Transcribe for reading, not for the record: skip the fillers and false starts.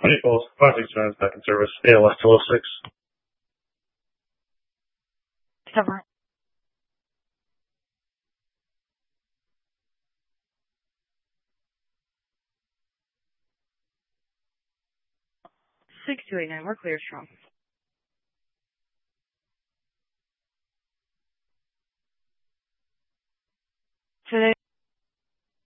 Naples, 569 back in service. ALS 206. Cover. 6289, we're clear strong.